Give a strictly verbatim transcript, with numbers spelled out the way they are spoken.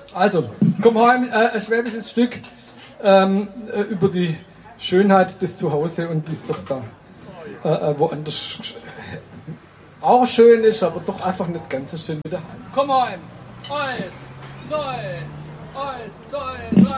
Also, komm heim, äh, ein schwäbisches Stück ähm, äh, über die Schönheit des Zuhause und wie es doch da äh, äh, woanders auch schön ist, aber doch einfach nicht ganz so schön wie daheim. Komm heim! Eins, zwei, eins, zwei, drei.